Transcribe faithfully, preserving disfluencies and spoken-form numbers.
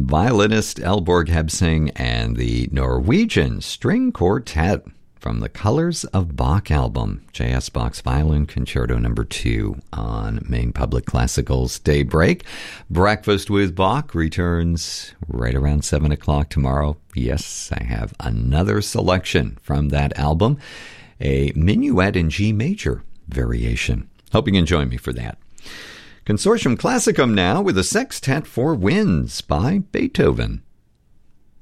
violinist Elborg Hebsing and the Norwegian String Quartet from the Colors of Bach album, J S. Bach's Violin Concerto number two on Maine Public Classical's Daybreak. Breakfast with Bach returns right around seven o'clock tomorrow. Yes, I have another selection from that album, a minuet in G major variation. Hope you can join me for that. Consortium Classicum now with a Sextet for Winds by Beethoven.